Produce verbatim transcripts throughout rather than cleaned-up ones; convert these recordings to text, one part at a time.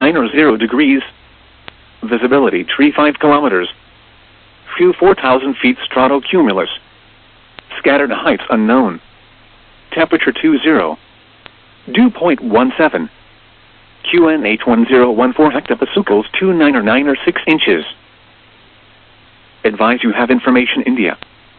zero degrees. Visibility tree five kilometers. View four thousand feet stratocumulus. Scattered heights unknown. Temperature two zero. Dew point one seven. Q N H one zero one four hectopascals two nine or nine or six inches. Advise you have information India.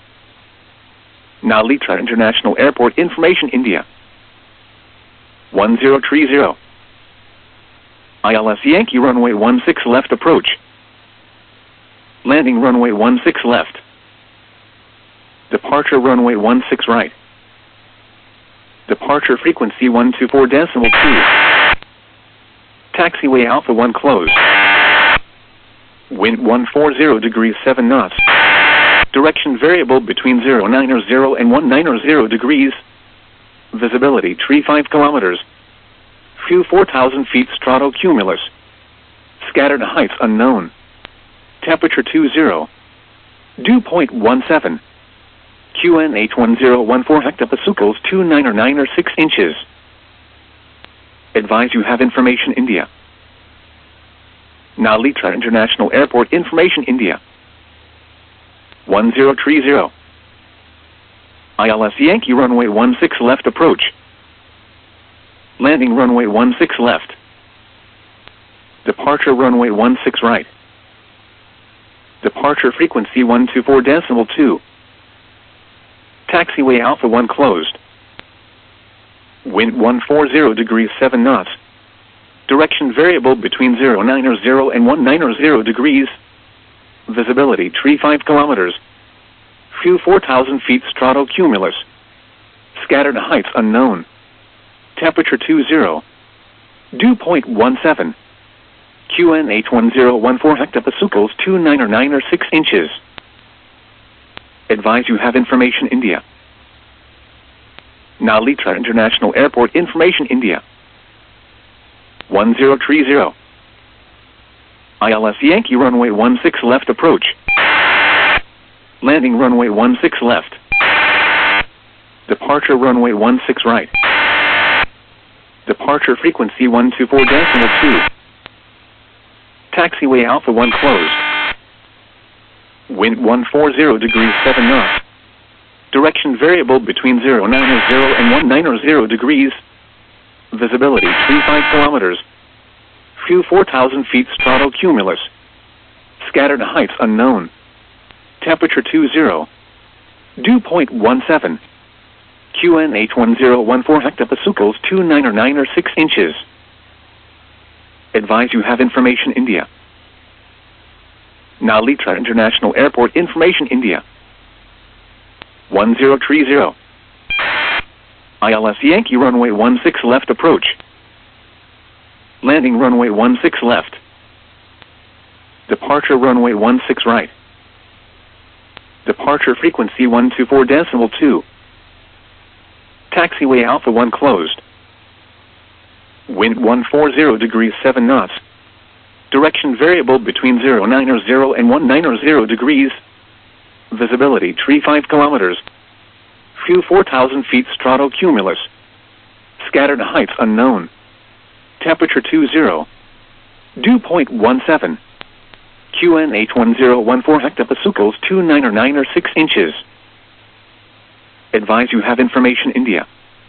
Nalitra International Airport information India. one zero three zero. I L S Yankee runway one six left approach. Landing runway one six left. Departure runway one six right. Departure frequency one two four decimal two. Taxiway Alpha one closed. Wind one forty degrees seven knots. Direction variable between zero nine zero and one nine zero degrees. Visibility tree five kilometers. View four thousand feet stratocumulus. Scattered heights unknown. Temperature two zero. Dew point one seven. Q N H one zero one four hectopascals two nine or nine or six inches. Advise you have information India. Nalitra International Airport information India. one zero three zero. I L S Yankee runway one six left approach. Landing runway one six left. Departure runway one six right. Departure frequency one two four decimal two. Taxiway Alpha one closed. Wind one forty degrees seven knots. Direction variable between zero nine zero and one nine zero degrees. Visibility tree five kilometers. View four thousand feet stratocumulus. Scattered heights unknown. Temperature two zero. Dew point one seven. Q N H one zero one four hectopascals two nine or nine or six inches. Advise you have information India. Nalitra International Airport information India. one zero three zero. I L S Yankee runway one six left approach. Landing runway one six left. Departure runway one six right. Departure frequency one two four decimal two. Taxiway Alpha one closed. Wind one forty degrees seven knots. Direction variable between zero nine zero and one nine zero degrees. Visibility three five kilometers. View four thousand feet stratocumulus. Scattered heights unknown. Temperature two zero. Dew point one seven. Q N H one zero one four hectopascals two nine or nine or six inches. Advise you have information India. Nalitra International Airport information India. one zero three zero. I L S Yankee runway one six left approach. Landing runway one six left. Departure runway one six right. Departure frequency one two four decimal two. Taxiway Alpha one closed. Wind one forty degrees seven knots. Direction variable between zero nine zero and one nine zero degrees. Visibility tree five kilometers. View four thousand feet stratocumulus. Scattered heights unknown. Temperature two zero. Dew point one seven. Q N H one zero one four hectopascals two nine or nine or six inches. Advise you have information India.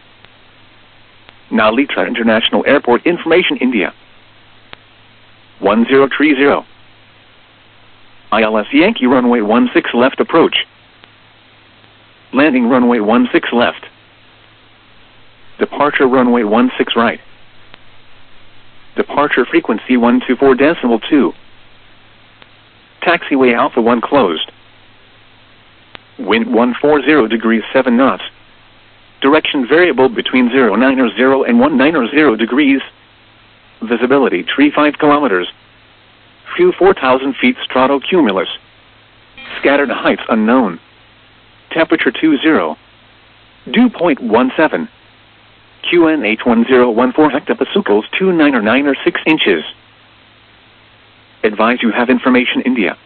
Nalitra International Airport information India. one zero three zero. I L S Yankee runway one six left approach. Landing runway one six left. Departure runway one six right. Departure frequency one two four decimal two. Taxiway Alpha one closed. Wind one forty degrees seven knots. Direction variable between zero nine zero and one nine zero degrees. Visibility tree five kilometers. View four thousand feet stratocumulus. Scattered heights unknown. Temperature two zero. Dew point one seven. Q N H one zero one four hectopascals two nine or nine or six inches. Advise you have information India.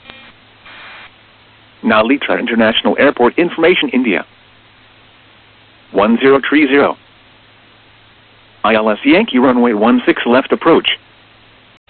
Nalitra International Airport information India. one zero three zero. I L S Yankee runway one six left approach.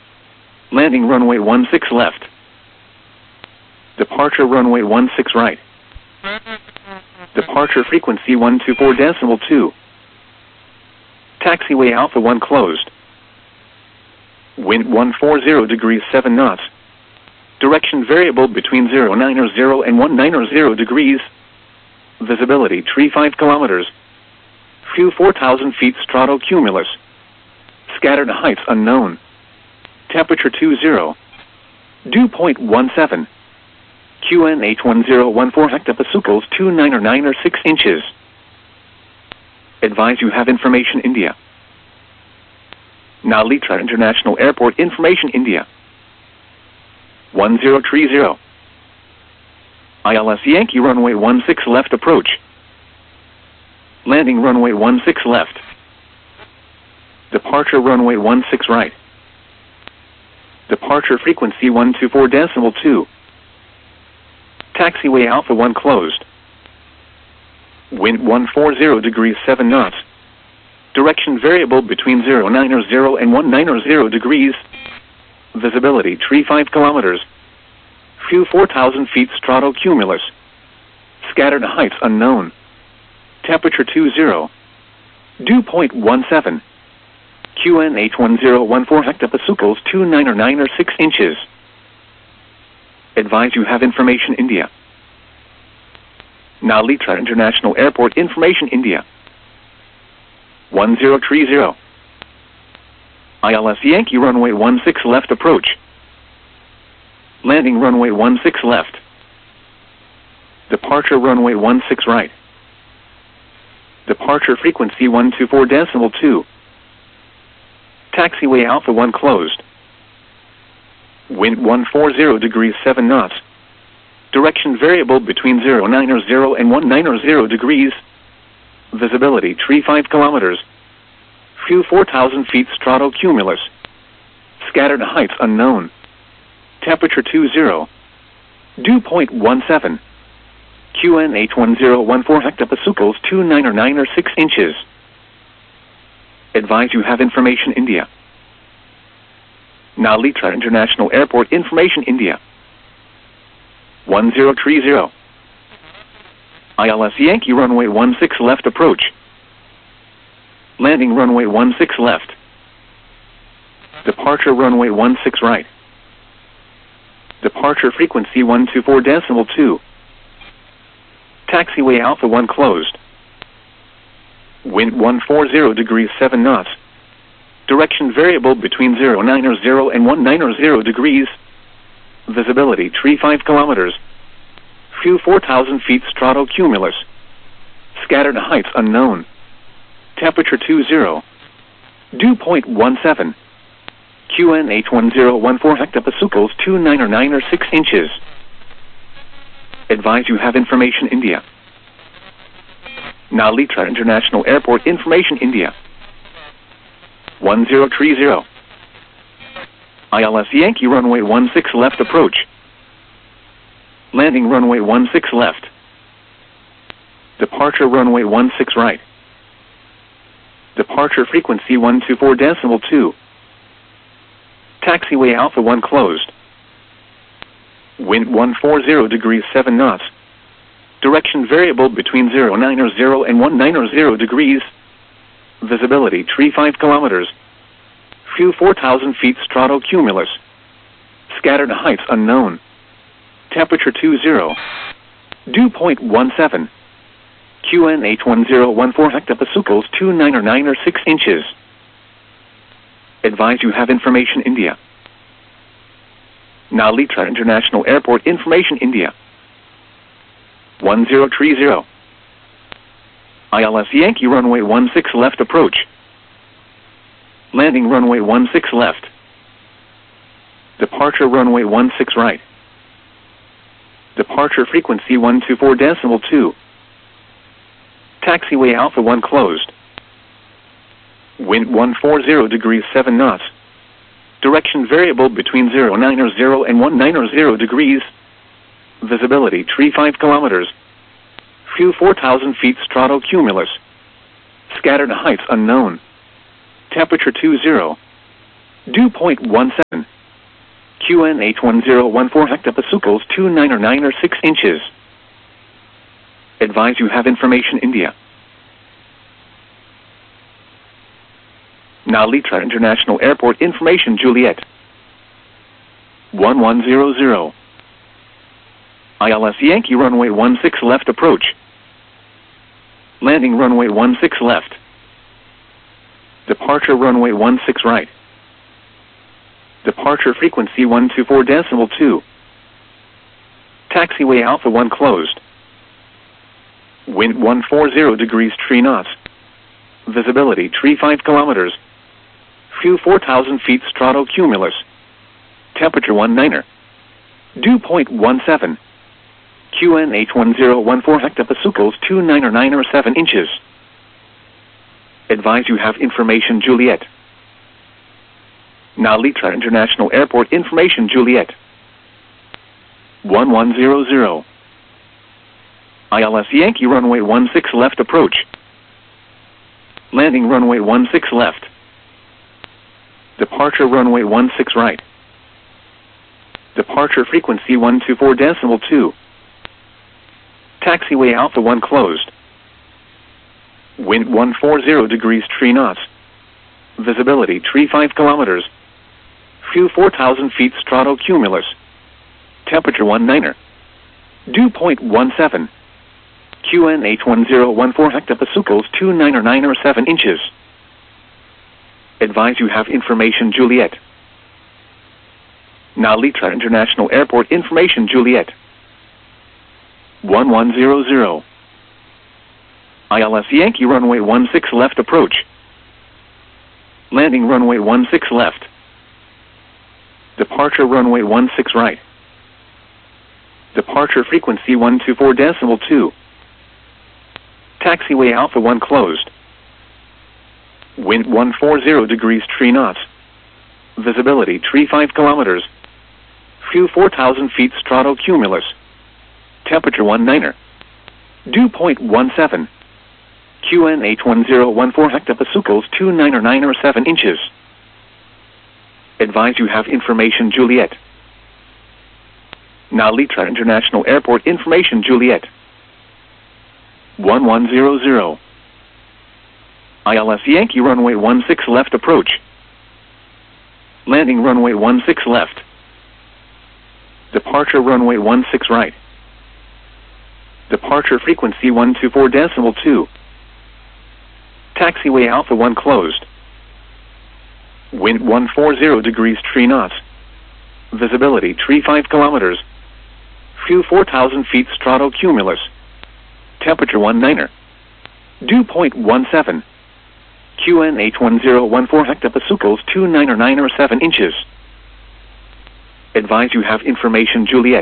Landing runway one six left. Departure runway one six right. Departure frequency one two four decimal two. Taxiway Alpha one closed. Wind one forty degrees seven knots. Direction variable between zero nine zero and one nine zero degrees. Visibility tree five kilometers. View four thousand feet stratocumulus. Scattered heights unknown. Temperature two zero. Dew point one seven. Q N H one zero one four hectopascals two nine or nine or six inches. Advise you have information India. Now Litra International Airport information India. one zero three zero. I L S Yankee runway one six left approach. Landing runway one six left. Departure runway one six right. Departure frequency one two four decimal two. Taxiway Alpha one closed. Wind one forty degrees seven knots. Direction variable between zero nine zero and one nine zero degrees. Visibility tree five kilometers. View four thousand feet stratocumulus. Scattered heights unknown. Temperature two zero. Dew point one seven. Q N H one zero one four hectopascals two nine or nine or six inches. Advise you have information India. Now Litra International Airport information India. one zero three zero. I L S Yankee runway one six left approach. Landing runway one six left. Departure runway one six right. Departure frequency one two four decimal two. Taxiway Alpha one closed. Wind one forty degrees seven knots. Direction variable between zero nine zero and one nine zero degrees. Visibility tree five kilometers. View four thousand feet stratocumulus. Scattered heights unknown. Temperature two zero. Dew point one seven. Q N H one zero one four hectopascals two nine or nine or six inches. Advise you have information India. Now Litra International Airport information India. one zero three zero. I L S Yankee runway one six left approach. Landing runway one six left. Departure runway one six right. Departure frequency one two four decimal two. Taxiway Alpha one closed. Wind one forty degrees seven knots. Direction variable between zero nine zero and one nine zero degrees. Visibility tree five kilometers. View four thousand feet stratocumulus. Scattered heights unknown. Temperature two zero. Dew point one seven. Q N H one zero one four hectopascals two nine or nine or six inches. Advise you have information India. Now Litra International Airport information India. one zero three zero. I L S Yankee runway one six left approach. Landing runway one six left. Departure runway one six right. Departure frequency one two four decimal two. Taxiway Alpha one closed. Wind one forty degrees seven knots. Direction variable between zero nine zero and one nine zero degrees. Visibility tree five kilometers. View four thousand feet stratocumulus. Scattered heights unknown. Temperature two zero. Dew point one seven. Q N H one zero one four hectopascals two nine or nine or six inches. Advise you have information India. Now Litra International Airport information India. one zero three zero. I L S Yankee runway one six left approach. Landing runway one six left. Departure runway one six right. Departure frequency one two four decimal two. Taxiway Alpha one closed. Wind one forty degrees seven knots. Direction variable between zero nine zero and one nine zero degrees. Visibility tree five kilometers. View four thousand feet stratocumulus. Scattered heights unknown. Temperature two zero. Dew point one seven. Q N H one zero one four hectopascals two nine or nine or six inches. Advise you have information India. Now Litra International Airport information Juliet. one one zero zero. I L S Yankee runway one six left approach. Landing runway one six left. Departure runway one six right. Departure frequency one two four decimal two. Taxiway Alpha one closed. Wind one forty degrees three knots. Visibility three five kilometers. Fuel four thousand feet stratocumulus. Temperature one niner. Dew point one seven. Q N H one zero one four hectopascals two nine or nine or seven inches. Advise you have information Juliet. Now Litra International Airport information Juliet. one one zero zero. I L S Yankee runway one six left approach. Landing runway one six left. Departure runway one six right. Departure frequency one two four decimal two. Taxiway Alpha one closed. Wind one forty degrees three knots. Visibility three five kilometers. Fuel four thousand feet stratocumulus. Temperature one niner. Dew point one seven. Q N H one zero one four hectopascals two nine or nine or seven inches. Advise you have information Juliet. Now Litra International Airport information Juliet. one one zero zero. I L S Yankee runway one six left approach. Landing runway one six left. Departure runway one six right. Departure frequency one two four decimal two. Taxiway Alpha one closed. Wind one forty degrees three knots. Visibility three five kilometers. Fuel four thousand feet stratocumulus. Temperature one niner. Dew point one seven. Q N H one zero one four hectopascals two nine or nine or seven inches. Advise you have information Juliet. Now Litra International Airport information Juliet. one one zero zero. I L S Yankee runway one six left approach. Landing runway one six left. Departure runway one six right. Departure frequency one two four decimal two. Taxiway Alpha one closed. Wind one forty degrees three knots. Visibility three five kilometers. Fuel four thousand feet stratocumulus. Temperature one niner. Dew point one seven. Q N H one zero one four hectopascals two nine or nine or seven inches. Advise you have information Juliet.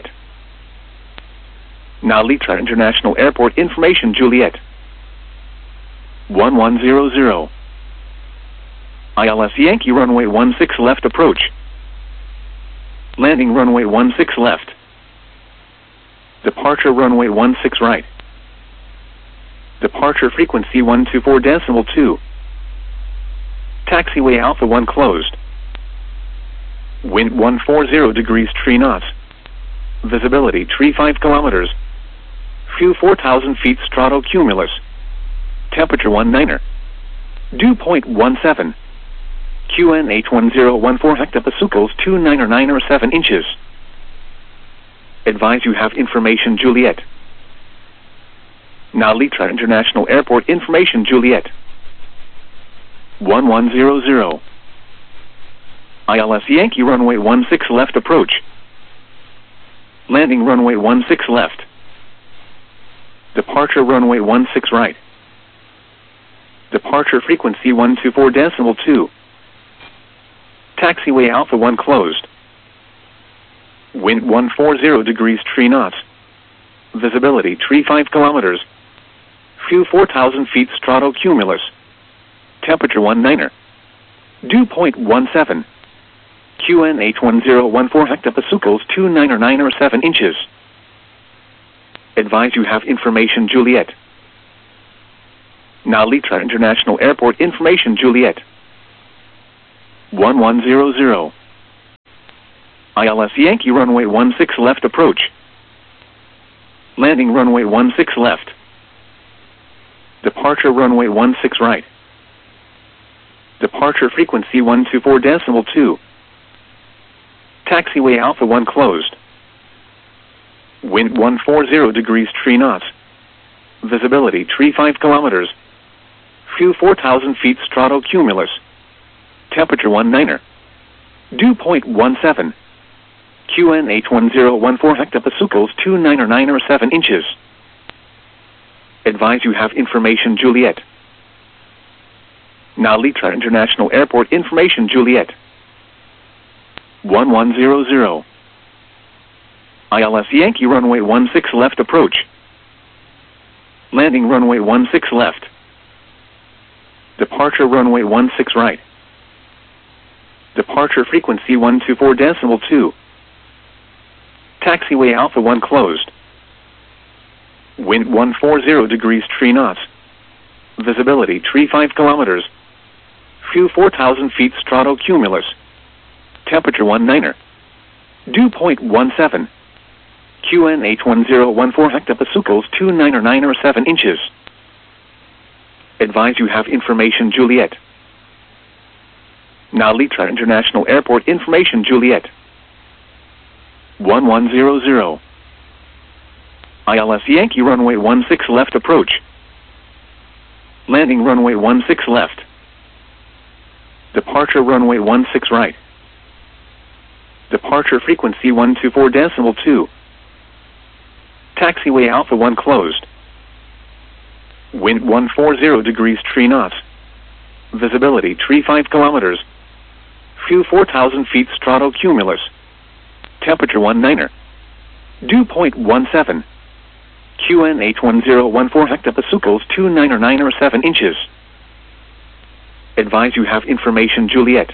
Now Litra International Airport information Juliet. one one zero zero. I L S Yankee runway one six left approach. Landing runway one six left. Departure runway one six right. Departure frequency one two four decimal two. Taxiway Alpha one closed. Wind one forty degrees three knots. Visibility three five kilometers. Fuel four thousand feet stratocumulus. Temperature one niner. Dew point one seven. Q N H one zero one four hectopascals two nine or nine or seven inches. Advise you have information Juliet. Now Litra International Airport information Juliet. one one zero zero. I L S Yankee runway one six left approach. Landing runway one six left. Departure runway one six right. Departure frequency one two four decimal two. Taxiway Alpha one closed. Wind one forty degrees three knots. Visibility three five kilometers. Fuel four thousand feet stratocumulus. Temperature one niner. Dew point one seven. Q N H one zero one four hectopascals two nine or nine or seven inches. Advise you have information Juliet. Now Litra International Airport information Juliet. one one zero zero. I L S Yankee runway one six left approach. Landing runway one six left. Departure runway one six right. Departure frequency one two four decimal two. Taxiway Alpha one closed. Wind one forty degrees three knots. Visibility three five kilometers. Fuel four thousand feet stratocumulus. Temperature one niner. Dew point one seven. Q N H one zero one four hectopascals two niner niner seven inches. Advise you have information Juliet. Now Litra International Airport information Juliet. one one zero zero. I L S Yankee runway one six left approach. Landing runway one six left. Departure runway one six right. Departure frequency one two four decimal two. Taxiway Alpha one closed. Wind one forty degrees three knots. Visibility three five kilometers. Fuel four thousand feet stratocumulus. Temperature one niner. Dew point one seven. Q N H one zero one four hectopascals two niner niner seven inches. Advise you have information Juliet. Now Litra International Airport information Juliet. one one zero zero. I L S Yankee runway one six left approach. Landing runway one six left. Departure runway one six right. Departure frequency one two four decimal two. Taxiway Alpha one closed. Wind one forty degrees three knots. Visibility three five kilometers. Fuel four thousand feet stratocumulus. Temperature one niner. Dew point one seven. Q N H one zero one four hectopascals two niner niner seven inches. Advise you have information Juliet.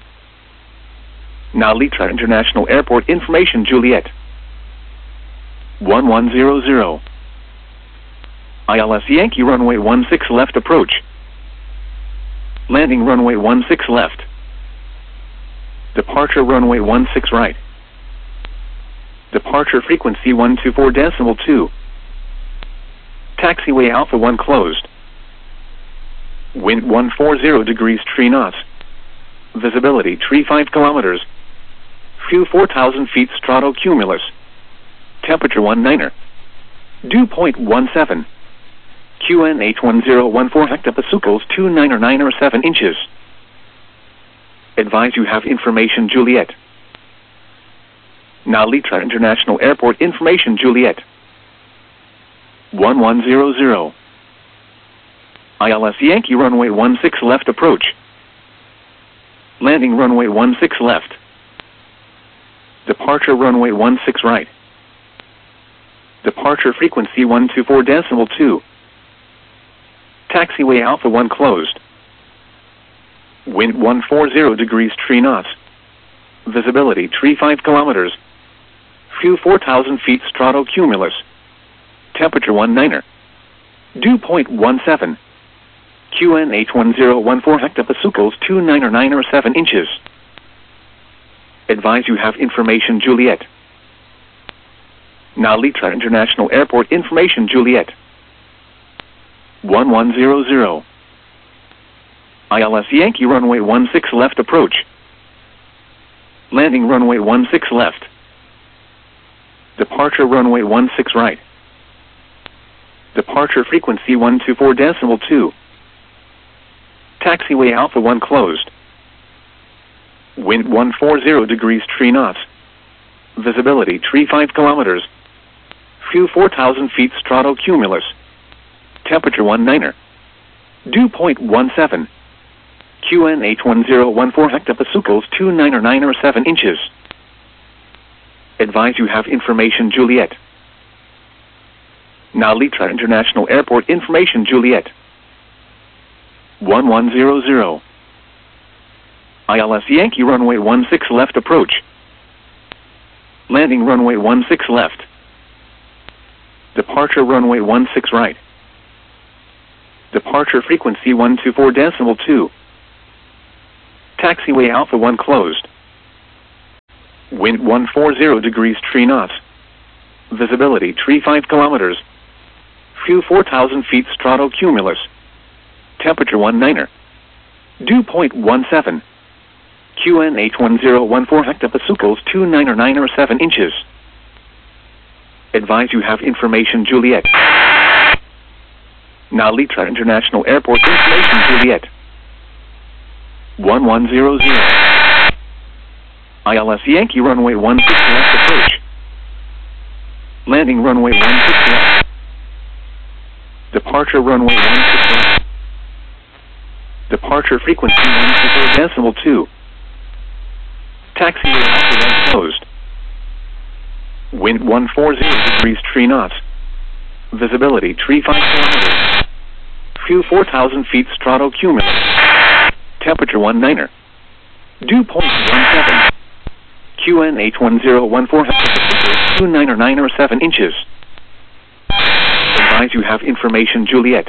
Now Litra International Airport information Juliet. one one zero zero. I L S Yankee runway one six left approach. Landing runway one six left. Departure runway one six right. Departure frequency one two four decimal two. Taxiway Alpha one closed. Wind one forty degrees three knots. Visibility three five kilometers. Fuel four thousand feet stratocumulus. Temperature one niner. Dew point one seven. Q N H one zero one four hectopascals two niner niner seven inches. Advise you have information Juliet. Now Litra International Airport information Juliet. one one zero zero. I L S Yankee runway one six left approach. Landing runway one six left. Departure runway one six right. Departure frequency one two four decimal two. Taxiway Alpha one closed. Wind one forty degrees three knots. Visibility three five kilometers. Fuel four thousand feet stratocumulus. Temperature one niner. Dew point one seven. Q N H one zero one four hectopascals two niner niner seven inches. Advise you have information Juliet. Now Litra International Airport information Juliet. one one zero zero. I L S Yankee runway one six left approach. Landing runway one six left. Departure runway one six right. Departure frequency one two four decimal two. Taxiway Alpha one closed. Wind one forty degrees three knots. Visibility three five kilometers. Fuel four thousand feet stratocumulus. Temperature one niner. Dew point one seven. Q N H one zero one four hectopascals two niner niner seven inches. Advise you have information Juliet. Now Litra International Airport information Juliet. one one zero zero. I L S Yankee runway one six left approach. Landing runway one six left. Departure runway one six right. Departure frequency one two four decimal two. Taxiway Alpha one closed. Wind one forty degrees three knots. Visibility three five kilometers. Fuel four thousand feet stratocumulus. Temperature one niner. Dew point one seven. Q N H one zero one four hectopascals two niner niner seven inches. Advise you have information Juliet. Nalitra International Airport information Juliet. one one zero zero. I L S Yankee runway one six left approach. Landing runway one six left. Departure runway one six left. Departure frequency one six decimal two. Taxiway Alpha one closed. Wind one forty degrees three knots. Visibility three five kilometers. Fuel four thousand feet stratocumulus. Temperature one niner. Dew point one seven. Q N H one zero one four hectopascals two niner niner seven inches. Advise you have information Juliet.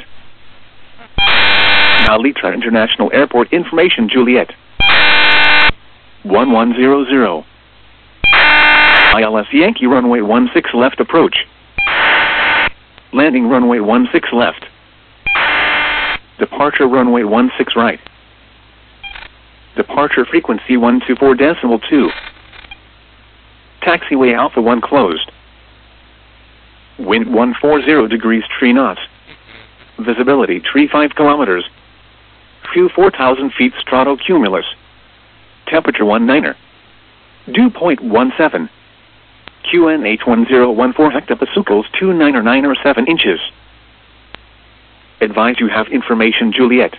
Nalitra International Airport information Juliet. one one zero zero. I L S Yankee runway one six left approach. Landing runway one six left. Departure runway one six right. Departure frequency one two four decimal two. Taxiway Alpha one closed. Wind one forty degrees three knots. Visibility three five kilometers. Fuel four thousand feet stratocumulus. Temperature one niner. Dew point one seven. Q N H one zero one four hectopascals two niner niner seven inches. Advise you have information Juliet.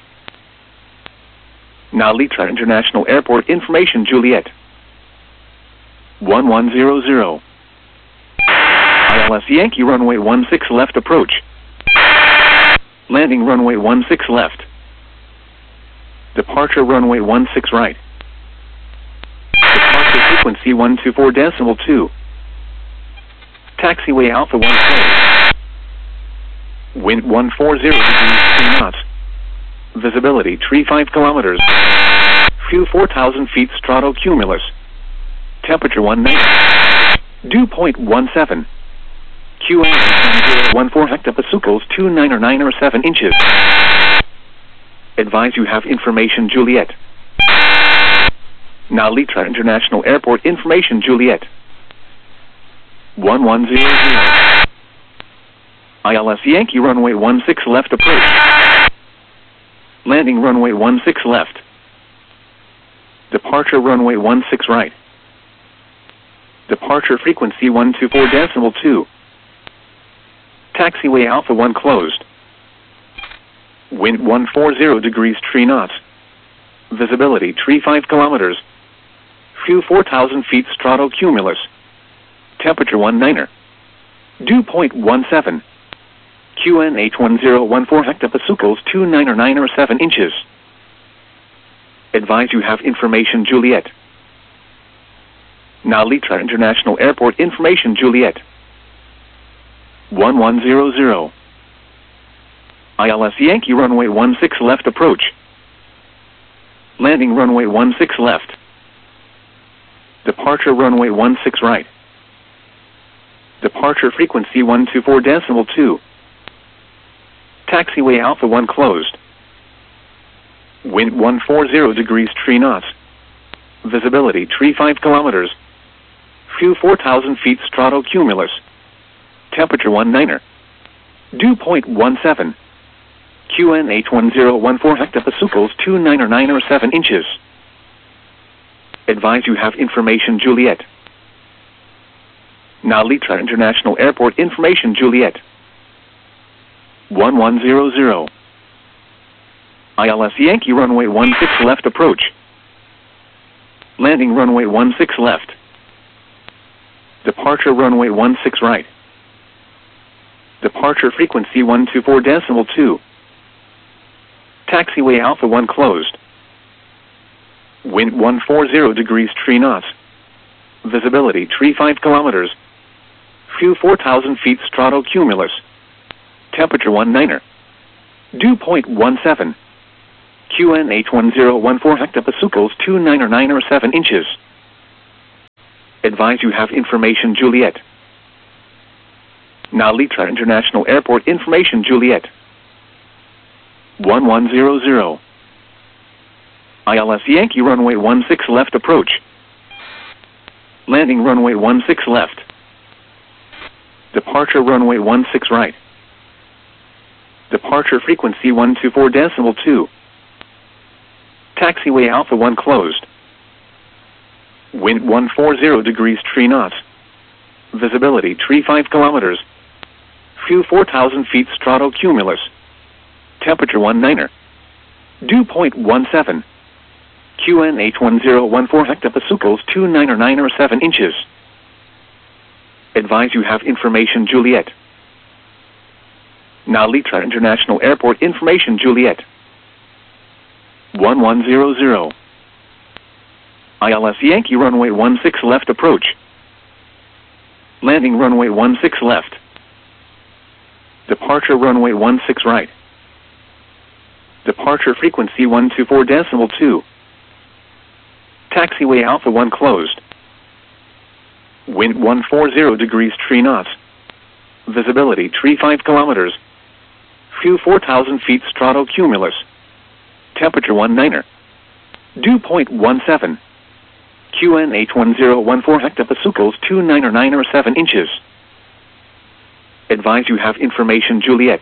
Nalitra International Airport information Juliet. one one zero zero. I L S Yankee runway one six left approach. Landing runway one six left. Departure runway one six right. Departure frequency one two four decimal two. Taxiway Alpha one closed. Wind one forty degrees three knots. Visibility three five kilometers. Fuel four thousand feet stratocumulus. Temperature one niner. Dew point one seven. Q N one zero one four hectopascals two niner niner seven inches. Advise you have information Juliet. Nalitra International Airport information Juliet. one one zero zero. I L S Yankee runway one six left approach. Landing runway one six left. Departure runway one six right. Departure frequency one two four decimal two. Taxiway Alpha one closed. Wind one forty degrees three knots. Visibility three five kilometers. Fuel four thousand feet stratocumulus. Temperature one niner. Dew point one seven. Q N H one zero one four hectopascals two niner niner seven inches. Advise you have information Juliet. Nalitra International Airport information Juliet. one one zero zero. I L S Yankee runway one six left approach. Landing runway one six left. Departure runway one six right. Departure frequency one two four decimal two. Taxiway Alpha one closed. Wind one forty degrees three knots. Visibility three five kilometers. Fuel four thousand feet stratocumulus. Temperature one niner. Dew point one seven. Q N H one zero one four hectopascals two niner niner seven inches. Advise you have information Juliet. Nalitra International Airport information Juliet. one one zero zero. I L S Yankee runway one six left approach. Landing runway one six left. Departure runway one six right. Departure frequency one two four decimal two. Taxiway Alpha one closed. Wind one forty degrees three knots. Visibility three five kilometers. Fuel four thousand feet stratocumulus. Temperature one niner. Dew point one seven. Q N H one zero one four hectopascals two niner niner seven inches. Advise you have information Juliet. Nalitra International Airport information Juliet. one one zero zero. I L S Yankee runway one six left approach. Landing runway one six left. Departure runway one six right. Departure frequency one two four decimal two. Taxiway Alpha one closed. Wind one forty degrees three knots. Visibility three five kilometers. Fuel four thousand feet stratocumulus. Temperature one niner. Dew point one seven. Q N H one zero one four hectopascals two niner niner seven inches. Advise you have information Juliet. Nalitra International Airport information Juliet. one one zero zero. I L S Yankee runway one six left approach. Landing runway one six left. Departure runway one six right. Departure frequency one two four decimal two. Taxiway Alpha one closed. Wind one forty degrees three knots. Visibility three five kilometers. Fuel four thousand feet stratocumulus. Temperature one niner. Dew point one seven. Q N H one zero one four hectopascals two niner niner seven inches. Advise you have information Juliet.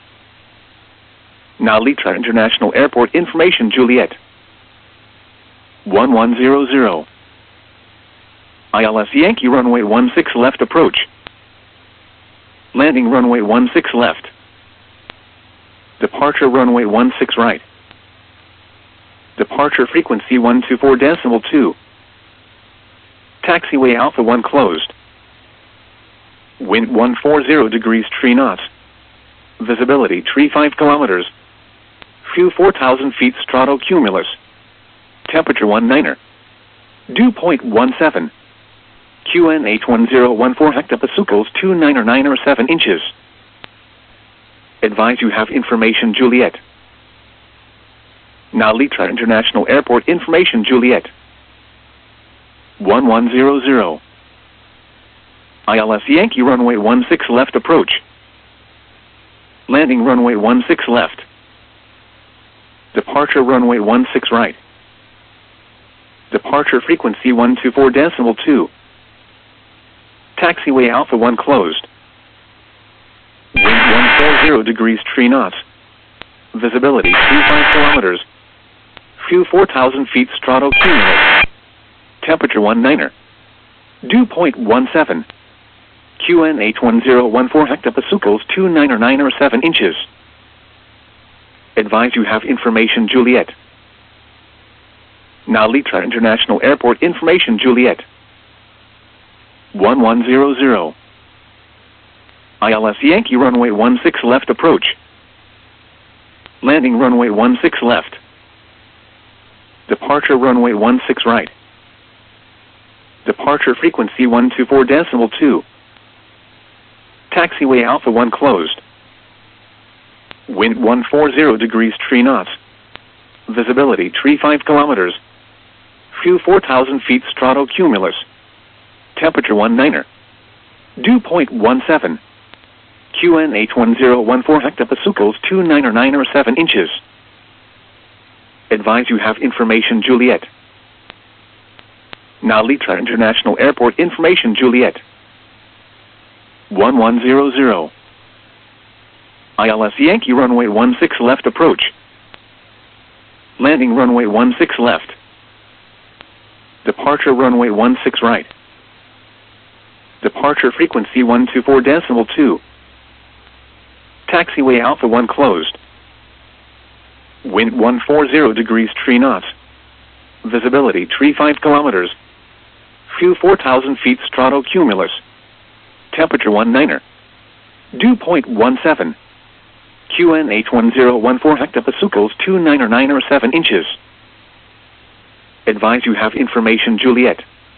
Nalitra International Airport information Juliet. one one zero zero. I L S Yankee runway one six left approach. Landing runway one six left. Departure runway one six right. Departure frequency one two four decimal two. Taxiway Alpha one closed. Wind one forty degrees three knots. Visibility three five kilometers. Fuel four thousand feet stratocumulus. Temperature one niner. Dew point one seven. Q N H one zero one four hectopascals two niner niner seven inches. Advise you have information Juliet. Nalitra International Airport information Juliet. one one zero zero. I L S Yankee runway one six left approach. Landing runway one six left. Departure runway one six right. Departure frequency one two four decimal two. Taxiway Alpha one closed. Wind one forty degrees three knots. Visibility three five kilometers. Fuel four thousand feet stratocumulus. Temperature one niner. Dew point one seven. Q N H one zero one four hectopascals two niner niner seven inches. Advise you have information Juliet. Nalitra International Airport information Juliet. one one zero zero. I L S Yankee runway one six left approach. Landing runway one six left. Departure runway one six right. Departure frequency one two four decimal two. Taxiway Alpha one closed. Wind one forty degrees three knots. Visibility three five kilometers. Fuel four thousand feet stratocumulus. Temperature one niner. Dew point one seven. Q N H one zero one four hectopascals two niner niner seven inches. Advise you have information Juliet. Nalitra International Airport information Juliet. one one zero zero. I L S Yankee runway one six left approach. Landing runway one six left. Departure runway one six right. Departure frequency one two four decimal two. Taxiway Alpha one closed. Wind one forty degrees three knots. Visibility three five kilometers. Fuel four thousand feet stratocumulus. Temperature one niner. Dew point one seven. Q N H one zero one four hectopascals two niner niner seven inches. Advise you have information Juliet.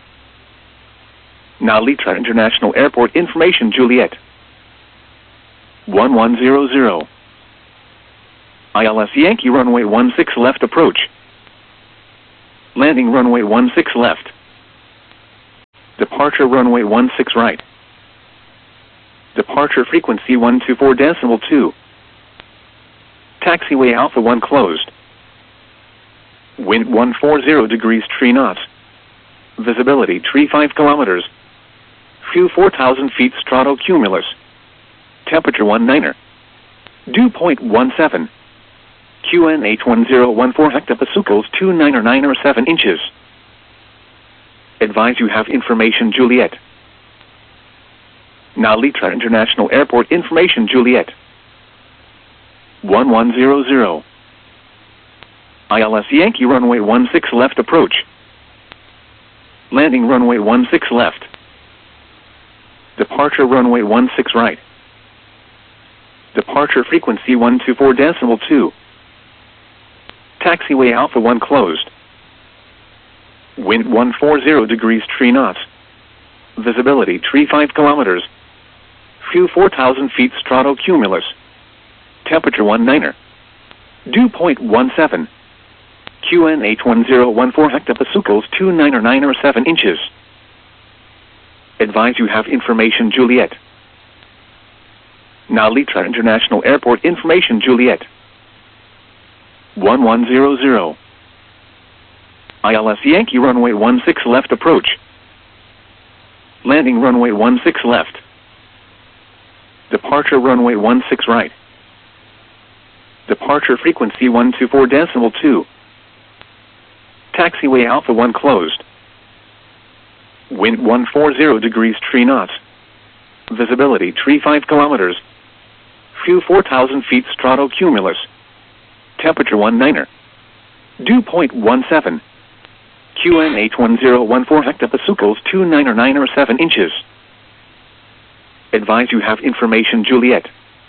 Nalitra International Airport information Juliet. one one zero zero. I L S Yankee runway one six left approach. Landing runway one six left. Departure runway one six right. Departure frequency one two four decimal two. Taxiway Alpha one closed. Wind one forty degrees three knots. Visibility three five kilometers. Fuel four thousand feet stratocumulus. Temperature one niner. Dew point one seven. Q N H one zero one four hectopascals two niner niner seven inches. Advise you have information Juliet. Now Litra International Airport information Juliet. one one zero zero. I L S Yankee runway one six left approach. Landing runway one six left. Departure runway one six right. Departure frequency one two four decimal two. Taxiway Alpha one closed. Wind one forty degrees three knots. Visibility three five kilometers. Fuel four thousand feet stratocumulus. Temperature one niner. Dew point one seven. Q N H one zero one four hectopascals two niner niner seven inches. Advise you have information Juliet. Now Litra International Airport information Juliet. one one zero zero. I L S Yankee runway one six left approach. Landing runway one six left. Departure runway one six right. Departure frequency one two four decimal two. Taxiway Alpha one closed. Wind one forty degrees three knots. Visibility three five kilometers. Fuel four thousand feet stratocumulus. Temperature one niner. Dew point one seven. Q N H one zero one four hectopascals two niner niner seven inches. Advise you have information Juliet.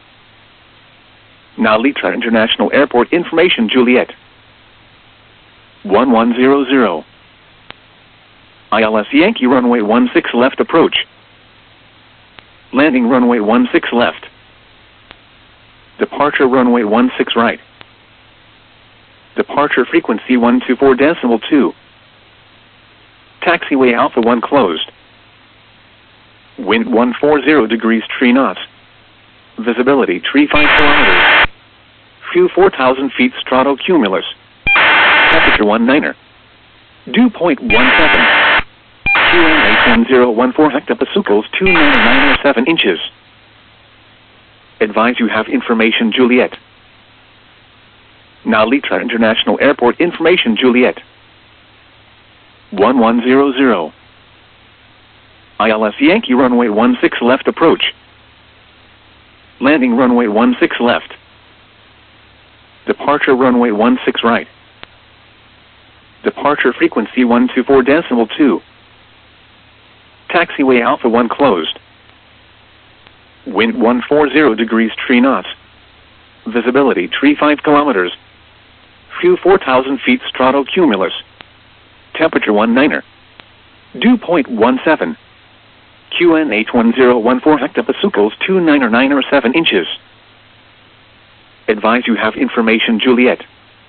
Now Litra International Airport information Juliet. one one zero zero. I L S Yankee runway one six left approach. Landing runway one six left. Departure runway one six right. Departure frequency one two four decimal two. Taxiway Alpha one closed. Wind one forty degrees three knots. Visibility three five kilometers. Fuel four thousand feet stratocumulus. Temperature one niner. Dew point one seven. Q N H one zero one four hectopascals two niner niner seven inches. Advise you have information Juliet. Now Litra International Airport information Juliet. one one zero zero. I L S Yankee runway one six left approach. Landing runway one six left. Departure runway one six right. Departure frequency one two four decimal two. Taxiway Alpha one closed. Wind one forty degrees three knots. Visibility three five kilometers. Fuel four thousand feet stratocumulus. Temperature one niner. Dew point one seven. Q N H one zero one four hectopascals two niner niner seven inches. Advise you have information Juliet.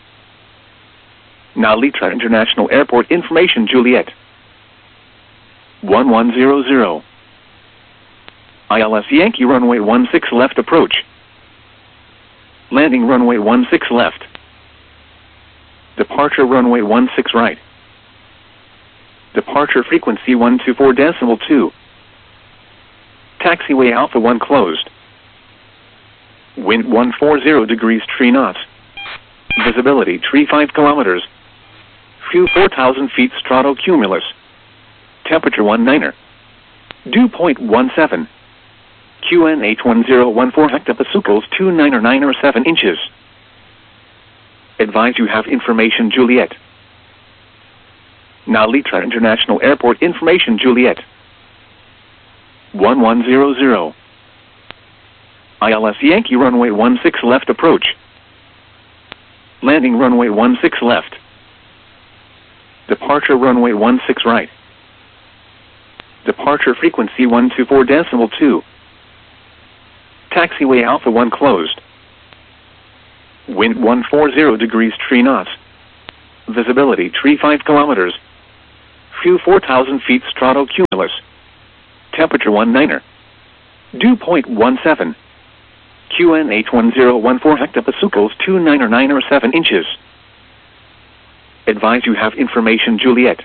Now Litra International Airport information Juliet. one one zero zero. I L S Yankee runway one six left approach. Landing runway one six left. Departure runway one six right. Departure frequency one two four decimal two. Taxiway Alpha one closed. Wind one forty degrees three knots. Visibility three five kilometers. Fuel four thousand feet stratocumulus. Temperature one niner. Dew point one seven. Q N H one zero one four hectopascals two niner niner seven inches. Advise you have information Juliet. Now Litra International Airport information Juliet. one one zero zero. I L S Yankee runway one six left approach. Landing runway one six left. Departure runway one six right. Departure frequency one two four decimal two. Taxiway Alpha one closed. Wind one forty degrees three knots. Visibility three five kilometers. Few four thousand feet stratocumulus. Temperature one niner. Dew point one seven. Q N H one zero one four hectopascals two niner niner seven inches. Advise you have information Juliet.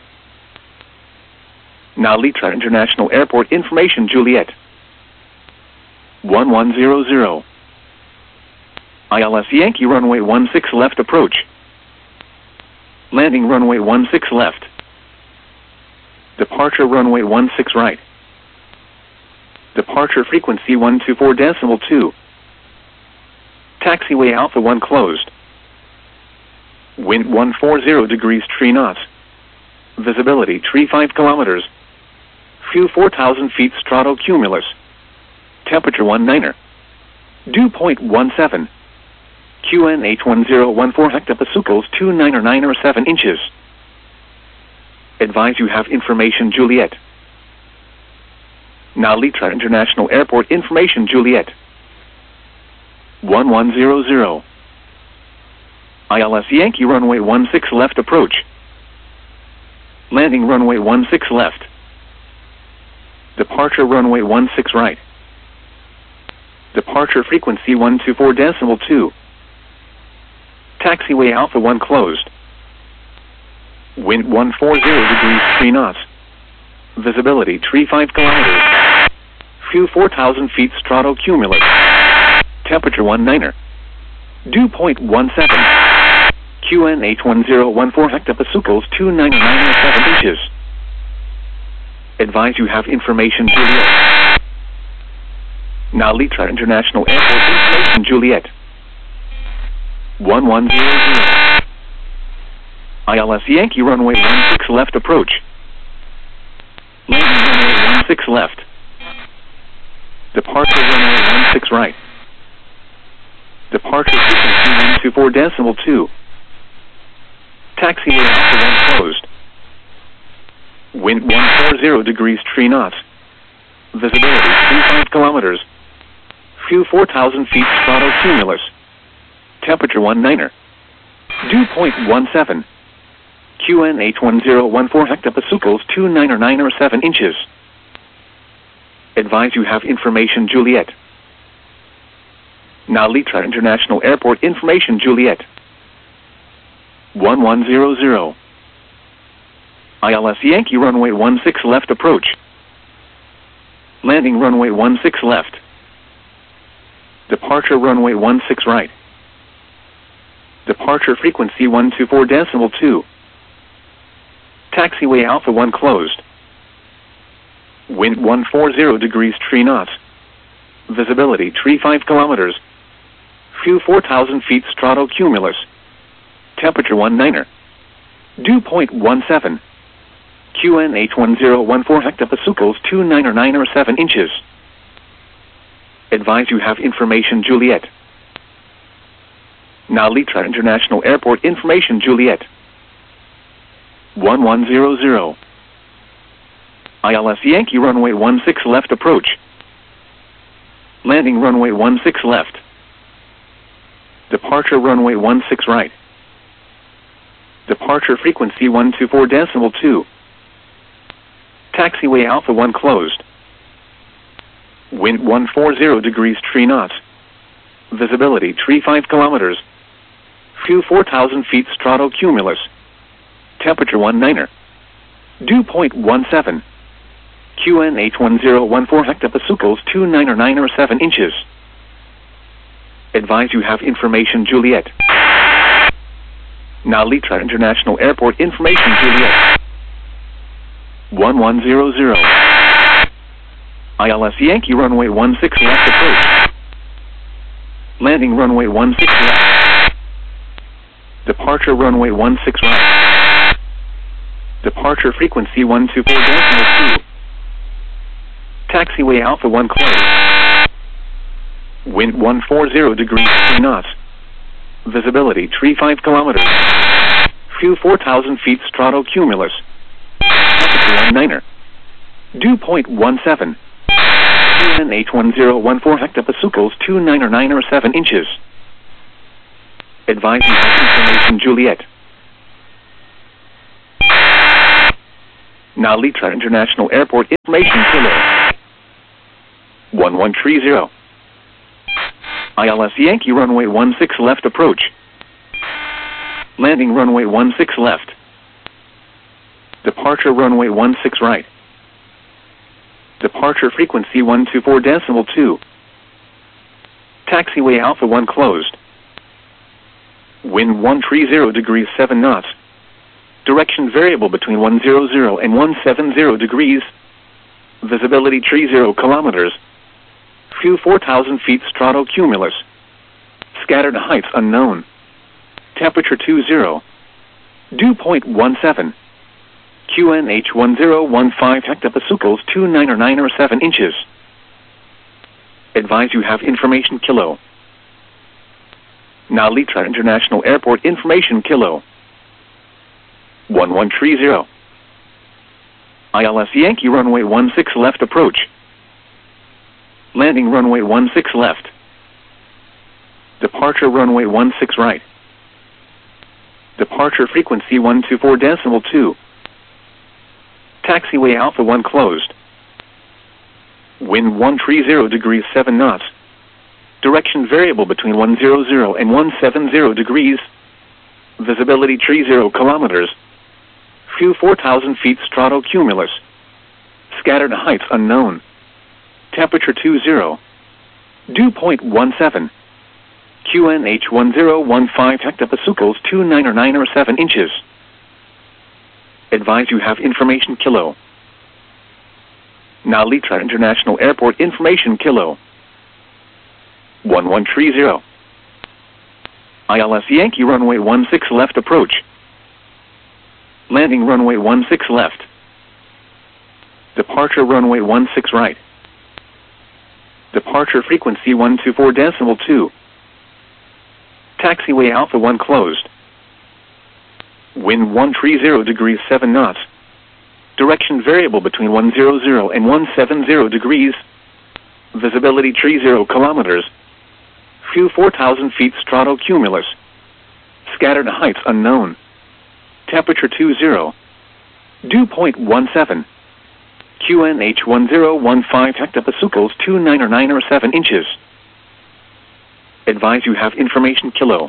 Now Litra International Airport information Juliet. one one zero zero. I L S Yankee runway one six left approach. Landing runway one six left. Departure runway one six right. Departure frequency one two four decimal two. Taxiway Alpha one closed. Wind one forty degrees three knots. Visibility three five kilometers. Few four thousand feet stratocumulus. Temperature one niner. Dew point one seven. Q N H one zero one four hectopascals two niner niner seven inches. Advise you have information Juliet. Now Litra International Airport information Juliet. one one zero zero. I L S Yankee runway one six left approach. Landing runway one six left. Departure runway one six right. Departure frequency one two four decimal two. Taxiway Alpha one closed. Wind one forty degrees three knots. Visibility three five kilometers. Few four thousand feet stratocumulus. Temperature one niner. Dew point one seven. Q N H one zero one four hectopascals two niner niner seven inches. Advise you have information Juliet. Now Litra International Airport information Juliet. one one zero zero. I L S Yankee runway one six left approach. Landing runway one six left. Departure runway one six right. Departure frequency one two four decimal two. Taxiway Alpha one closed. Wind one forty degrees three knots. Visibility three five kilometers. Few four thousand feet stratocumulus. Temperature one niner. Dew point one seven. Q N H one zero one four hectopascals two niner niner seven inches. Advise you have information Juliet. Now Litra International Airport information Juliet. one one zero zero. I L S Yankee runway one six left approach. Landing runway one six left. Departure runway one six right. Departure frequency one two four decimal two. Taxiway Alpha one closed. Wind one forty degrees three knots. Visibility three five kilometers. Few four thousand feet stratocumulus. Temperature one niner. Dew point one seven. Q N H one zero one four hectopascals two niner niner seven inches. Advise you have information Juliet. Now Litra International Airport information Juliet. one one zero zero. I L S Yankee runway one six left approach. Landing runway one six left. Departure runway one six right. Departure frequency one two four decimal two. Taxiway Alpha one closed. Wind one forty degrees three knots. Visibility three five kilometers. Few four thousand feet stratocumulus. Temperature one niner. Dew point one seven. Q N H one zero one four hectopascals two niner niner seven inches. Advise you have information Juliet. Now Litra International Airport information Juliet. one one zero zero. I L S Yankee runway one six left approach. Landing runway one six left. Departure runway one six right. Departure frequency one two four decimal two. Taxiway Alpha one closed. Wind one forty degrees three knots. Visibility three five kilometers. Few four thousand feet stratocumulus. Temperature one niner. Dew point one seven. Q N H one zero one four hectopascals two niner niner seven inches. Advise you have information Juliet. Now Litra International Airport information kilo. one one three zero. I L S Yankee runway one six left approach. Landing runway one six left. Departure runway one six right. Departure frequency one two four decimal two. Taxiway Alpha one closed. Wind one three zero degrees seven knots. Direction variable between one hundred and one seventy degrees. Visibility three zero kilometers. Few four thousand feet stratocumulus. Scattered heights unknown. Temperature two zero. Dew point one seven. Q N H one zero one five hectopascals two nine or nine or seven inches. Advise you have information kilo. Now Litra International Airport information kilo. one one three zero. I L S Yankee runway one six left approach. Landing runway one six left. Departure runway one six right. Departure frequency one two four decimal two. Taxiway Alpha one closed. Wind one three zero degrees seven knots. Direction variable between one hundred and one seventy degrees. Visibility three zero kilometers. Few four thousand feet stratocumulus. Scattered heights unknown. Temperature two zero. Dew point one seven. Q N H one zero one five hectopascals two nine or nine or seven inches. Advise you have information kilo. Now Litra International Airport information kilo. one one three zero. I L S Yankee runway one six left approach. Landing runway one six left. Departure runway one six right. Departure frequency one two four decimal two. Taxiway Alpha one closed. Wind one three zero degrees seven knots. Direction variable between one hundred and one seventy degrees. Visibility three zero kilometers. Few four thousand feet stratocumulus. Scattered heights unknown. Temperature two zero. Dew point one seven. Q N H one zero one five hectopascals two nine or nine or seven inches. Advise you have information kilo.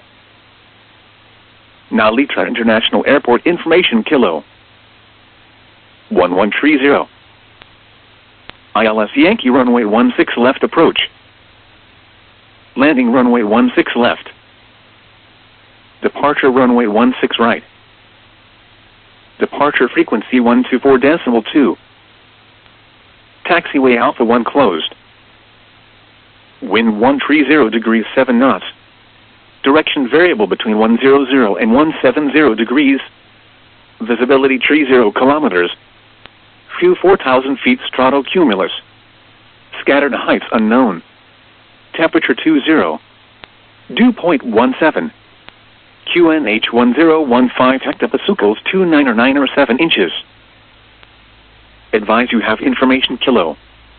Now Litra International Airport information kilo. one one three zero. I L S Yankee runway one six left approach. Landing runway one six left. Departure runway one six right. Departure frequency one two four decimal two. Taxiway Alpha one closed. Wind one three zero degrees seven knots. Direction variable between one hundred and one seventy degrees. Visibility three zero kilometers. Few four thousand feet stratocumulus. Scattered heights unknown. Temperature two zero. Dew point one seven. Q N H one zero one five hectopascals two nine or nine or seven inches. Advise you have information kilo.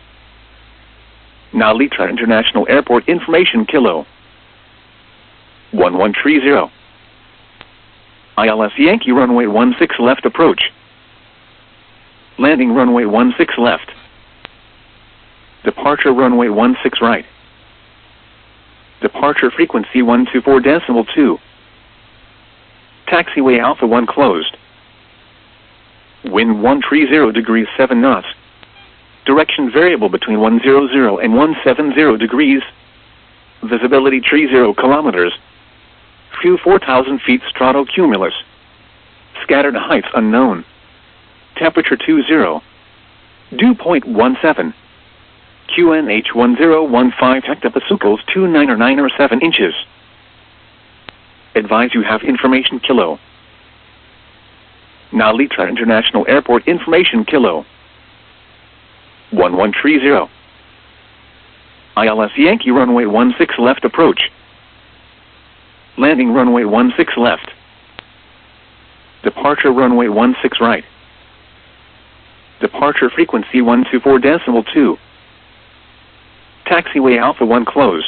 Now Litra International Airport information kilo. one one three zero. I L S Yankee runway one six left approach. Landing runway one six left. Departure runway one six right. Departure frequency one two four decimal two. Taxiway Alpha one closed. Wind one three zero degrees seven knots. Direction variable between one hundred and one seventy degrees. Visibility three zero kilometers. Few four thousand feet stratocumulus. Scattered heights unknown. Temperature two zero. Dew point one seven. Q N H one zero one five hectopascals two nine or nine or seven inches. Advise you have information kilo. Now Litra International Airport information kilo. one one three zero. I L S Yankee runway one six left approach. Landing runway one six left. Departure runway one six right. Departure frequency one two four decimal two. Taxiway Alpha one closed.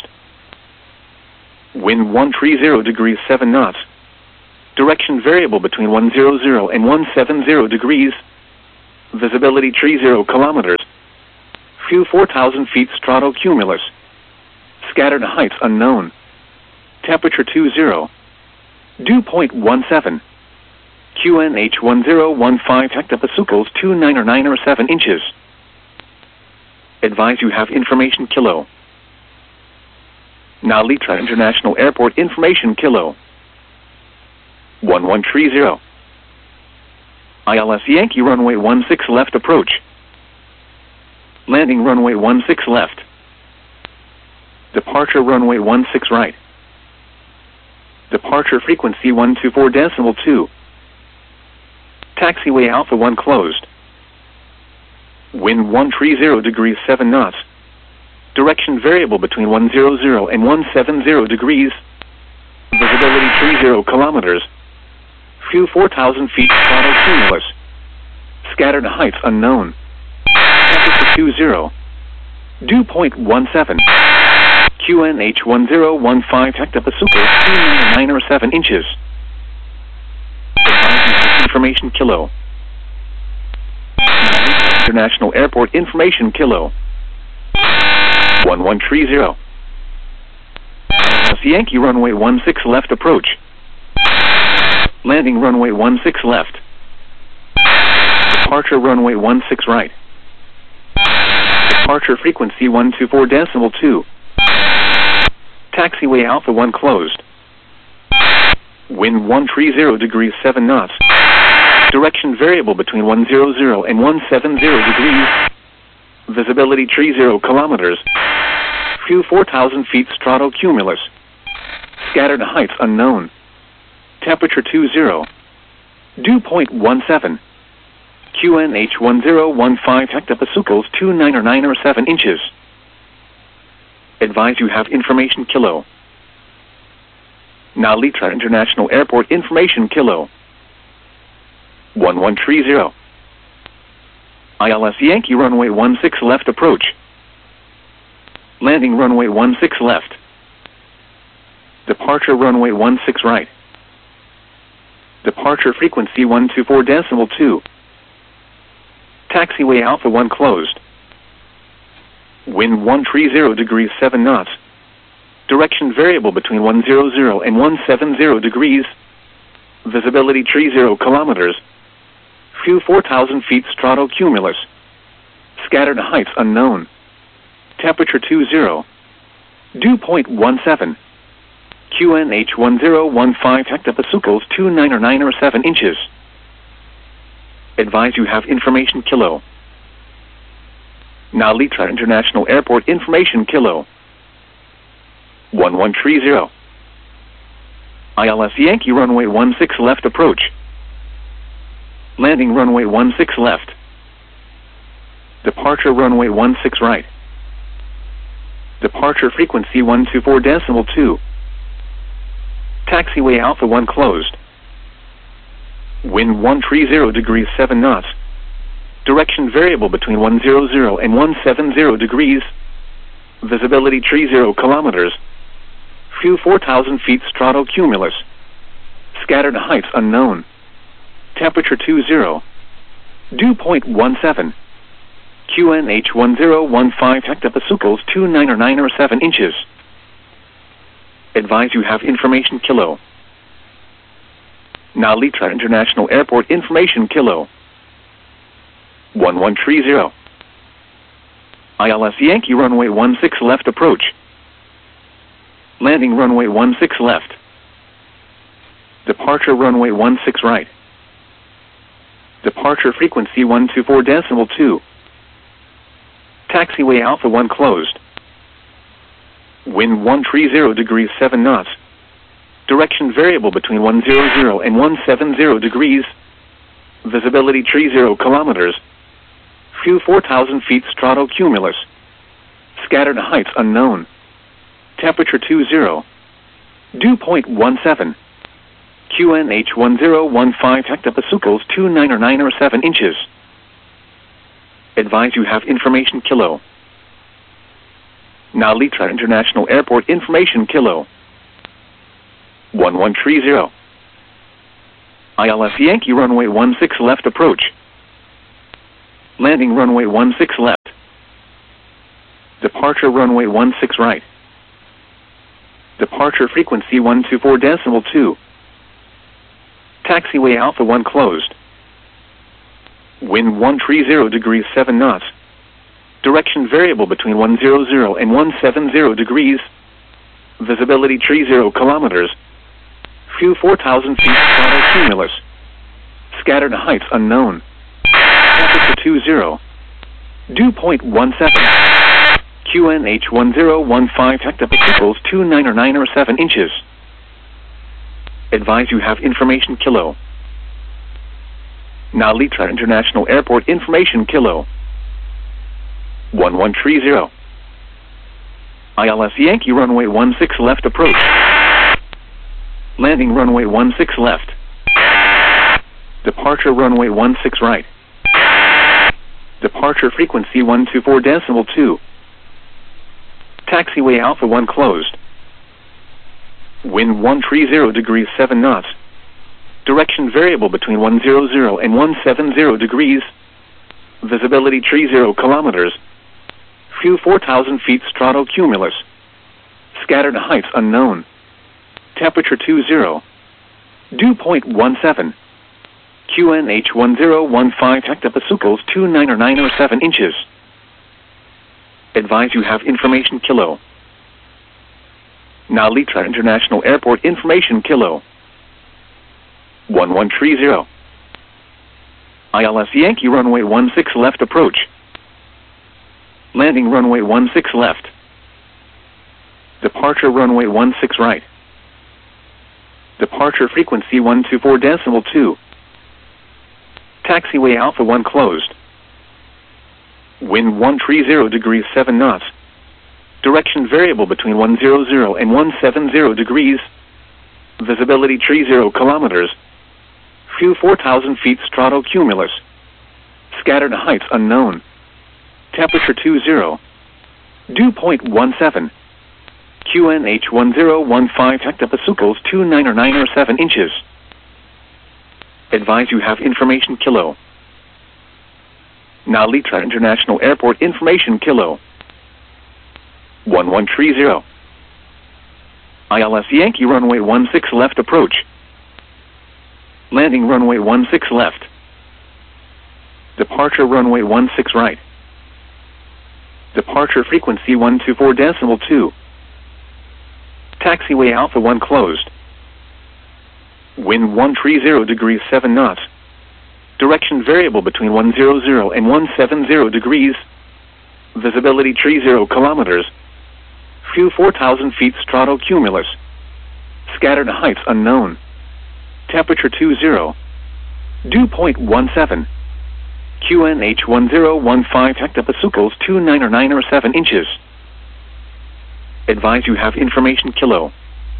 Wind one three zero degrees seven knots. Direction variable between one hundred and one seventy degrees. Visibility tree zero kilometers. View four thousand feet stratocumulus. Scattered heights unknown. Temperature two zero. Dew point one seven. Q N H one zero one five hectopascals two nine or nine or seven inches. Advise you have information kilo. Now Litra International Airport information kilo. one one three zero. I L S Yankee runway one six left approach. Landing runway one six left. Departure runway one six right. Departure frequency one two four decimal two. Taxiway Alpha one closed. Wind one three zero degrees seven knots. Direction variable between one hundred and one seventy degrees. Visibility three zero kilometers. View four thousand feet stratocumulus. Scattered heights unknown. Temperature two zero. Dew point one seven. Q N H one zero one five hectopascals two nine or seven inches. Information kilo. International Airport information kilo. one one three zero. Yankee runway one six left approach. Landing runway one six left. Departure runway one six right. Departure frequency one two four decimal two. Taxiway Alpha one closed. Wind one three zero degrees seven knots. Direction variable between one hundred and one seventy degrees. Visibility three zero kilometers. View four thousand feet stratocumulus. Scattered heights unknown. Temperature two zero. Dew point one seven. Q N H one zero one five hectopascals two nine or nine or seven inches. Advise you have information kilo. Now Litra International Airport information kilo. one one three zero. I L S Yankee runway one six left approach. Landing runway one six left. Departure runway one six right. Departure frequency one two four decimal two. Taxiway Alpha one closed. Wind one three zero degrees seven knots. Direction variable between one hundred and one seventy degrees. Visibility three zero kilometers. View four thousand feet stratocumulus. Scattered heights unknown. Temperature two zero. Dew point one seven. Q N H one zero one five hectopascals two nine or nine or seven inches. Advise you have information kilo. Now Litra International Airport information kilo. one one three zero. I L S Yankee runway one six left approach. Landing runway one six left. Departure runway one six right. Departure frequency one two four decimal two. Taxiway Alpha one closed. Wind one three zero degrees seven knots. Direction variable between one hundred and one seventy degrees. Visibility three zero kilometers. View four thousand feet stratocumulus. Scattered heights unknown. Temperature two zero. Dew point one seven. Q N H one zero one five hectopascals two nine or nine or seven inches. Advise you have information kilo. Now Litra International Airport information kilo. one one three zero. I L S Yankee runway one six left approach. Landing runway one six left. Departure runway one six right. Departure frequency one two four decimal two. Taxiway Alpha one closed. Wind one three zero degrees seven knots. Direction variable between one hundred and one seventy degrees. Visibility three zero kilometers. View four thousand feet stratocumulus. Scattered heights unknown. Temperature two zero. Dew point one seven. Q N H one zero one five hectopascals two nine or nine or seven inches. Advise you have information kilo. Now Litra International Airport information kilo. one one three zero. I L S Yankee runway one six left approach. Landing runway one six left. Departure runway one six right. Departure frequency one two four decimal two. Taxiway Alpha one closed. Wind one three zero degrees seven knots. Direction variable between one hundred and one seventy degrees. Visibility three zero kilometers. Few four thousand feet throttle cumulus. Scattered heights unknown. Temperature two zero. Dew point one seven. Q N H one zero one five hectopascals two nine or nine or seven inches. Advise you have information kilo. Now Litra International Airport information kilo. one one three zero. I L S Yankee runway one six left approach. Landing runway one six left. Departure runway one six right. Departure frequency one two four decimal two. Taxiway Alpha one closed. Wind one three zero degrees seven knots. Direction variable between one hundred and one seventy degrees. Visibility three zero kilometers. Few four thousand feet stratocumulus. Scattered heights unknown. Temperature two zero. Dew point one seven. Q N H one zero one five hectopascals two nine or nine or seven inches. Advise you have information kilo. Now Litra International Airport information kilo. one one three zero. I L S Yankee runway one six left approach. Landing runway one six left. Departure runway one six right. Departure frequency one two four decimal two. Taxiway Alpha one closed. Wind one three zero degrees seven knots. Direction variable between one hundred and one seventy degrees. Visibility three zero kilometers. Few four thousand feet stratocumulus. Scattered heights unknown. Temperature two zero. Dew point one seven. Q N H one zero one five hectopascals two nine or nine or seven inches. Advise you have information kilo. Now Litra International Airport information kilo. one one three zero. I L S Yankee runway one six left approach. Landing runway one six left. Departure runway one six right. Departure frequency one two four decimal two. Taxiway Alpha one closed. Wind one three zero degrees seven knots. Direction variable between one hundred and one seventy degrees. Visibility three zero kilometers. Few four thousand feet stratocumulus. Scattered heights unknown. Temperature two zero. Dew point one seven. Q N H one zero one five hectopascals two nine or nine or seven inches. Advise you have information kilo.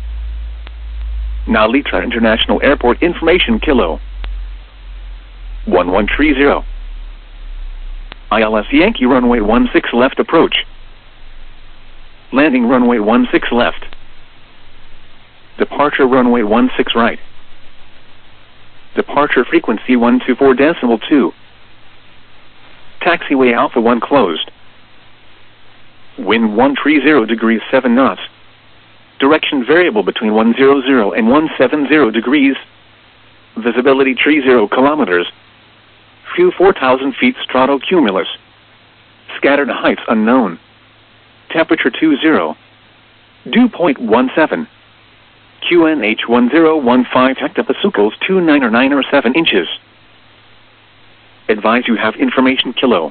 Now Litra International Airport information kilo. one one three zero. I L S Yankee runway one six left approach. Landing runway one six left. Departure runway one six right. Departure frequency one two four decimal two. Taxiway Alpha one closed. Wind one three zero degrees seven knots. Direction variable between one hundred and one seventy degrees. Visibility three zero kilometers. Few four thousand feet stratocumulus. Scattered heights unknown. Temperature two zero. Dew point one seven. Q N H one zero one five hectopascals two nine or nine or seven inches. Advise you have information kilo.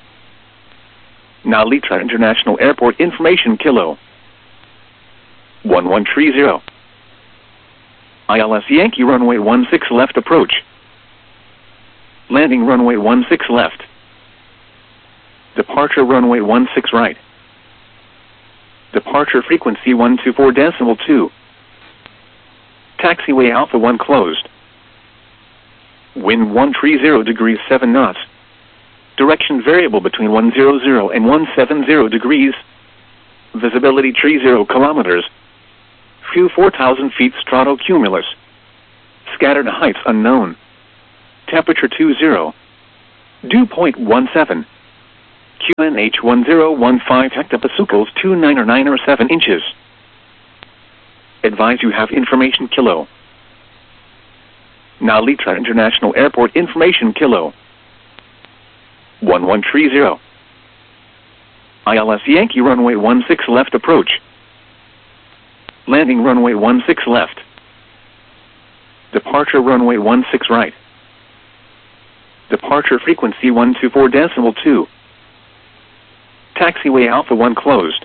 Now Litra International Airport information kilo. one one three zero. I L S Yankee runway one six left approach. Landing runway one six left. Departure runway one six right. Departure frequency one two four decimal two. Taxiway Alpha one closed. Wind one three zero degrees seven knots. Direction variable between one hundred and one seventy degrees. Visibility three zero kilometers. Few four thousand feet stratocumulus. Scattered heights unknown. Temperature two zero. Dew point one seven. Q N H one zero one five hectopascals two nine or nine or seven inches. Advise you have information kilo. Nalitra International Airport information kilo. one one three zero. I L S Yankee runway one six left approach. Landing runway one six left. Departure runway one six right. Departure frequency one two four decimal two. Taxiway Alpha one closed.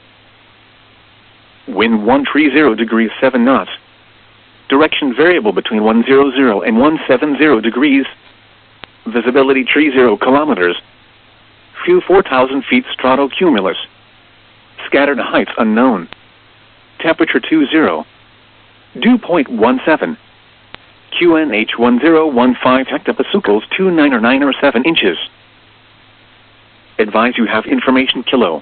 Wind one three zero degrees seven knots. Direction variable between one hundred and one seventy degrees. Visibility three zero kilometers. Few four thousand feet stratocumulus. Scattered heights unknown. Temperature two zero. Dew point one seven. Q N H one zero one five hectopascals two nine or nine or seven inches. Advise you have information kilo.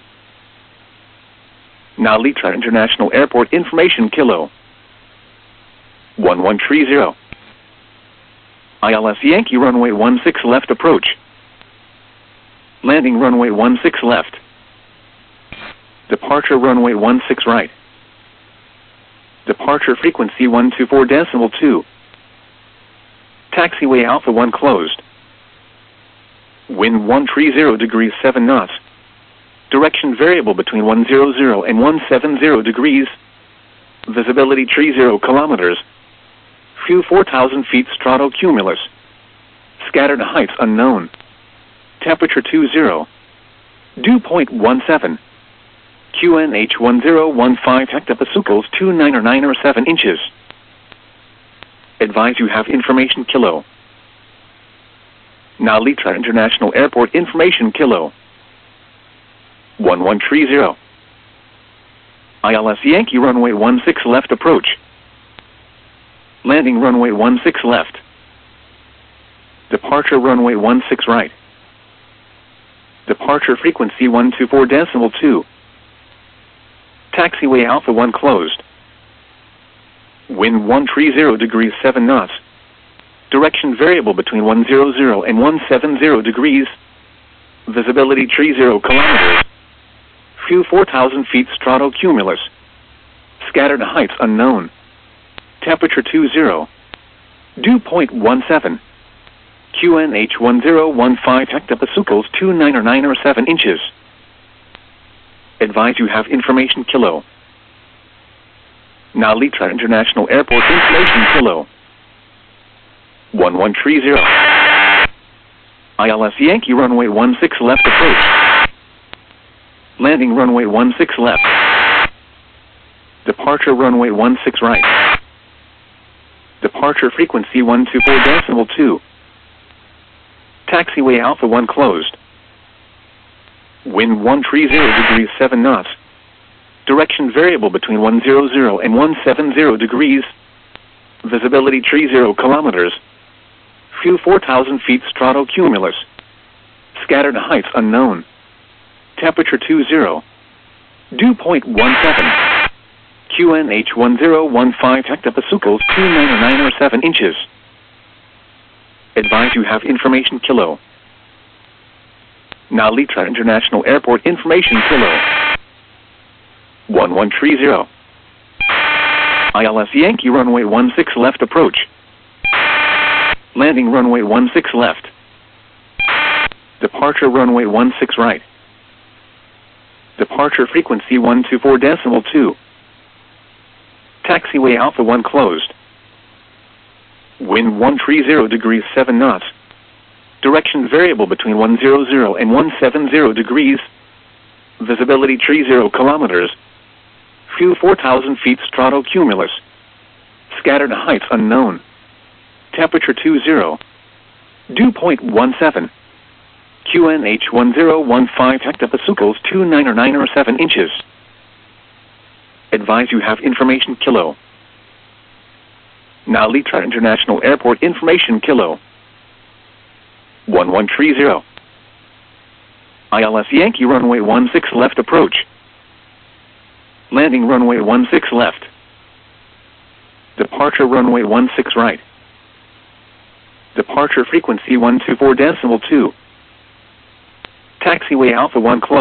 Nalitra International Airport information kilo. one one three zero. I L S Yankee runway one six left approach. Landing runway one six left. Departure runway one six right. Departure frequency one two four decimal two. Taxiway Alpha one closed. Wind one three zero degrees seven knots. Direction variable between one hundred and one seventy degrees. Visibility three zero kilometers. Few four thousand feet stratocumulus. Scattered heights unknown. Temperature two zero. Dew point one seven. Q N H one zero one five hectopascals two nine or nine or seven inches. Advise you have information kilo. Nalitra International Airport information kilo. one one three zero. I L S Yankee runway one six left approach. Landing runway one six left. Departure runway one six right. Departure frequency one two four decimal two. Taxiway Alpha one closed. Wind one three zero degrees seven knots. Direction variable between one hundred and one seventy degrees. Visibility three zero kilometers. Few four thousand feet stratocumulus. Scattered heights unknown. Temperature two zero. Dew point one seven. Q N H one zero one five hectopascals two nine or nine or seven inches. Advise you have information kilo. Nalitra International Airport information kilo. one one three zero. I L S Yankee runway one six left approach. Landing runway one six left. Departure runway one six right. Departure frequency one two four decimal two. Taxiway Alpha one closed. Wind one three zero degrees seven knots. Direction variable between one hundred and one seventy degrees. Visibility three zero kilometers. Few four thousand feet stratocumulus. Scattered heights unknown. Temperature two zero. Dew point one seven. Q N H one zero one five hectopascals two nine or nine or seven inches. Advise you have information kilo. Nalitra International Airport information kilo. one one three zero. I L S Yankee runway one six left approach. Landing runway one six left. Departure runway one six right. Departure frequency one two four decimal two. Taxiway Alpha one closed. Wind one three zero degrees seven knots. Direction variable between one hundred and one seventy degrees. Visibility three zero kilometers. Few four thousand feet stratocumulus. Scattered heights unknown. Temperature two zero. Dew point one seven. Q N H one zero one five hectopascals two nine or nine or seven inches. Advise you have information kilo. Nalitra International Airport information kilo. one one three zero. I L S Yankee runway one six left approach. Landing runway one six left. Departure runway one six right. Departure frequency one two four decimal two. Taxiway Alpha one close.